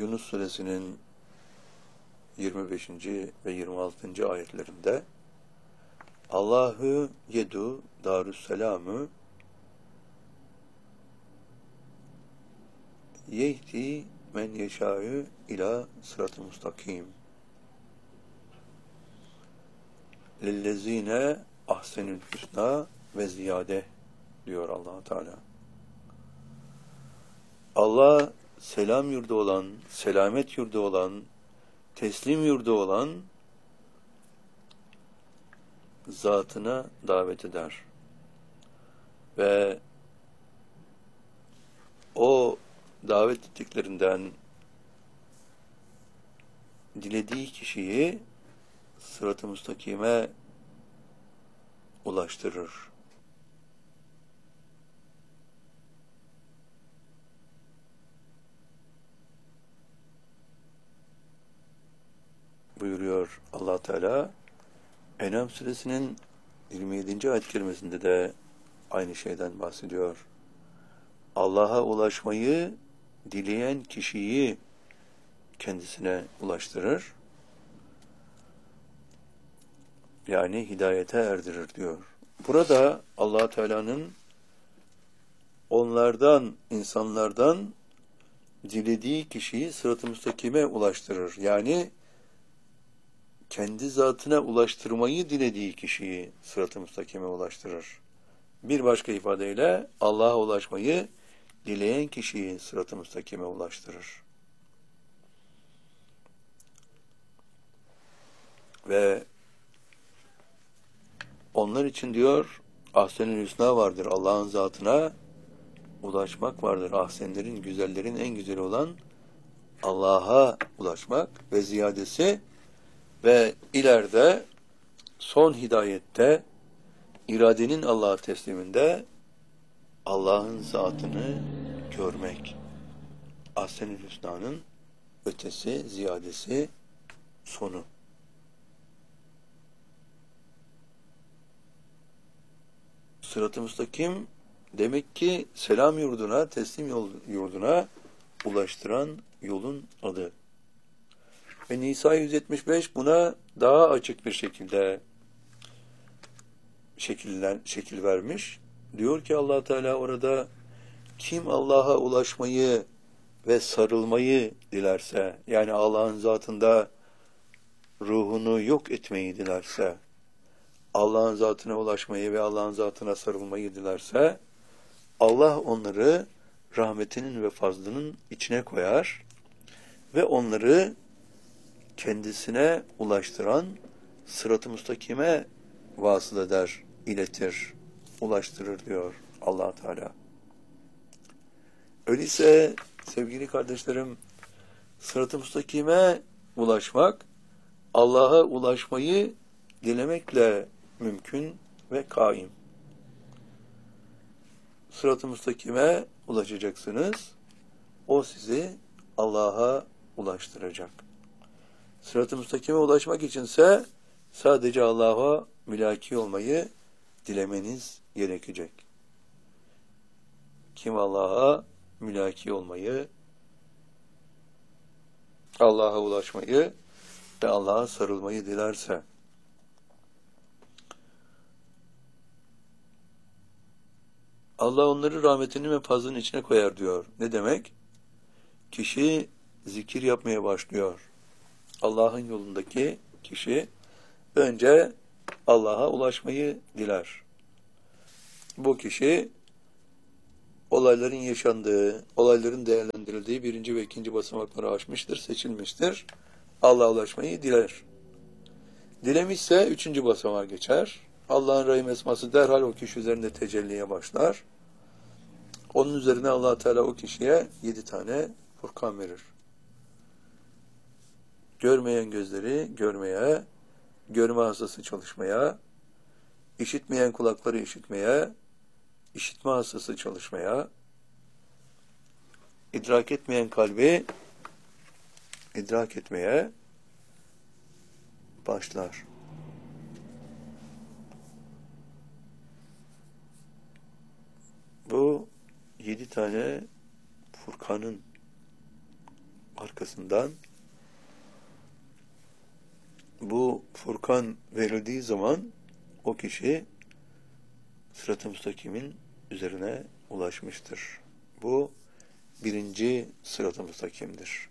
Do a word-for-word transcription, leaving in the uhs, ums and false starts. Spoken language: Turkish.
Yunus Suresinin yirmi beşinci ve yirmi altıncı ayetlerinde Allahu yedu darüsselamü yehdi men yeşâ'ü ila sırat-ı mustakim lillezine ahsenül hüsna ve ziyade diyor Allah Teala. Allah selam yurdu olan, selamet yurdu olan, teslim yurdu olan zatına davet eder. Ve o davet ettiklerinden dilediği kişiyi sırat-ı müstakime ulaştırır. Buyuruyor Allah Teala. En'am suresinin yirmi yedinci ayet kerimesinde de aynı şeyden bahsediyor. Allah'a ulaşmayı dileyen kişiyi kendisine ulaştırır. Yani hidayete erdirir diyor. Burada Allah Teala'nın onlardan, insanlardan dilediği kişiyi sırat-ı müstakime ulaştırır. Yani kendi zatına ulaştırmayı dilediği kişiyi sırat-ı müstakime ulaştırır. Bir başka ifadeyle Allah'a ulaşmayı dileyen kişiyi sırat-ı müstakime ulaştırır. Ve onlar için diyor, ahsen-ül hüsna vardır. Allah'ın zatına ulaşmak vardır. Ahsenlerin, güzellerin en güzeli olan Allah'a ulaşmak ve ziyadesi ve ileride son hidayette iradenin Allah'a tesliminde Allah'ın zatını görmek. Ahsen-ül hüsna'nın ötesi, ziyadesi, sonu. Sırat-ı müstakim demek ki selam yurduna, teslim yol, yurduna ulaştıran yolun adı. Ve Nisa yüz yetmiş beş buna daha açık bir şekilde şekillen, şekil vermiş. Diyor ki Allah Teala orada kim Allah'a ulaşmayı ve sarılmayı dilerse, yani Allah'ın zatında ruhunu yok etmeyi dilerse, Allah'ın zatına ulaşmayı ve Allah'ın zatına sarılmayı dilerse, Allah onları rahmetinin ve fazlının içine koyar ve onları kendisine ulaştıran sırat-ı müstakime vasıl eder, iletir, ulaştırır diyor Allah Teala. Öyleyse sevgili kardeşlerim, sırat-ı müstakime ulaşmak, Allah'a ulaşmayı dilemekle mümkün ve kaim. Sırat-ı müstakime ulaşacaksınız, o sizi Allah'a ulaştıracak. Sırat-ı müstakime ulaşmak içinse sadece Allah'a mülaki olmayı dilemeniz gerekecek. Kim Allah'a mülaki olmayı, Allah'a ulaşmayı ve Allah'a sarılmayı dilerse, Allah onları rahmetinin ve fazlının içine koyar diyor. Ne demek? Kişi zikir yapmaya başlıyor. Allah'ın yolundaki kişi önce Allah'a ulaşmayı diler. Bu kişi olayların yaşandığı, olayların değerlendirildiği birinci ve ikinci basamakları aşmıştır, seçilmiştir. Allah'a ulaşmayı diler. Dilemişse üçüncü basamağa geçer. Allah'ın Rahim esması derhal o kişi üzerinde tecelliye başlar. Onun üzerine Allah Teala o kişiye yedi tane Furkan verir. Görmeyen gözleri görmeye, görme hastası çalışmaya, işitmeyen kulakları işitmeye, işitme hastası çalışmaya, idrak etmeyen kalbi idrak etmeye başlar. Bu yedi tane Furkan'ın arkasından bu Furkan verildiği zaman o kişi Sırat-ı Müstakim'in üzerine ulaşmıştır. Bu birinci Sırat-ı Müstakim'dir.